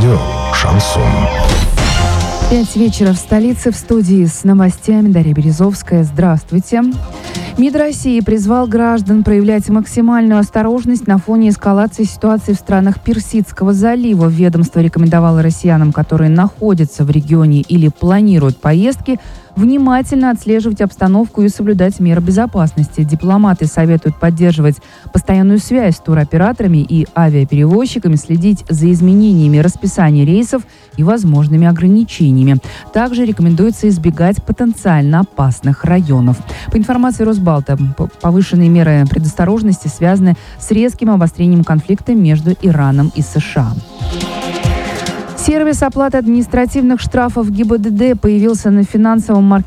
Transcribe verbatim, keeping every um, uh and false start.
Радио «Шансон». Пять вечера в столице, в студии с новостями Дарья Березовская. Здравствуйте. МИД России призвал граждан проявлять максимальную осторожность на фоне эскалации ситуации в странах Персидского залива. Ведомство рекомендовало россиянам, которые находятся в регионе или планируют поездки, внимательно отслеживать обстановку и соблюдать меры безопасности. Дипломаты советуют поддерживать постоянную связь с туроператорами и авиаперевозчиками, следить за изменениями расписания рейсов и возможными ограничениями. Также рекомендуется избегать потенциально опасных районов. По информации Росбалта, повышенные меры предосторожности связаны с резким обострением конфликта между Ираном и США. Сервис оплаты административных штрафов ГИБДД появился на финансовом маркетинге